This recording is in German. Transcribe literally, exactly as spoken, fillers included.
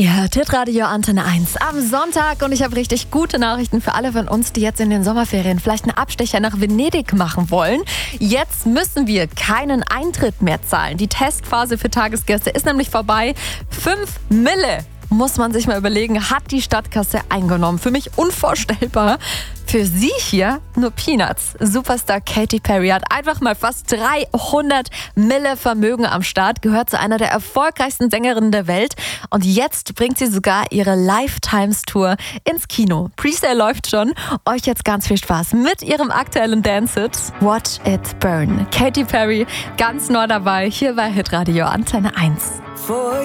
Ihr hört Hitradio Antenne eins am Sonntag und ich habe richtig gute Nachrichten für alle von uns, die jetzt in den Sommerferien vielleicht einen Abstecher nach Venedig machen wollen. Jetzt müssen wir keinen Eintritt mehr zahlen. Die Testphase für Tagesgäste ist nämlich vorbei. Fünf Mille, muss man sich mal überlegen, hat die Stadtkasse eingenommen. Für mich unvorstellbar. Für sie hier nur Peanuts. Superstar Katy Perry hat einfach mal fast dreihundert Mille Vermögen am Start, gehört zu einer der erfolgreichsten Sängerinnen der Welt und jetzt bringt sie sogar ihre Lifetimes-Tour ins Kino. Presale läuft schon. Euch jetzt ganz viel Spaß mit ihrem aktuellen Dance-Hit Watch It Burn. Katy Perry ganz neu dabei, hier bei Hitradio Antenne eins.